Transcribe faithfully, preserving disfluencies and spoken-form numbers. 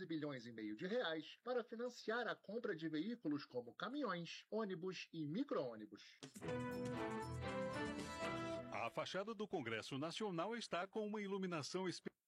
doze bilhões e meio de reais para financiar a compra de veículos como caminhões, ônibus e micro-ônibus. A fachada do Congresso Nacional está com uma iluminação especial.